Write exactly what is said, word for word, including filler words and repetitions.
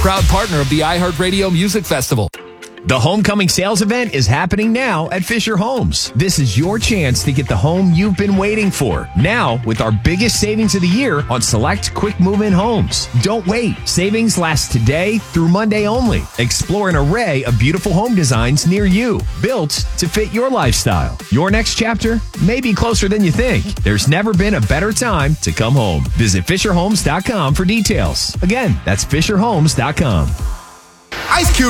proud partner of the iHeartRadio Music Festival. The homecoming sales event is happening now at Fisher Homes. This is your chance to get the home you've been waiting for. Now, with our biggest savings of the year on select quick move-in homes. Don't wait. Savings last today through Monday only. Explore an array of beautiful home designs near you, built to fit your lifestyle. Your next chapter may be closer than you think. There's never been a better time to come home. Visit Fisher Homes dot com for details. Again, that's Fisher Homes dot com. Ice Cube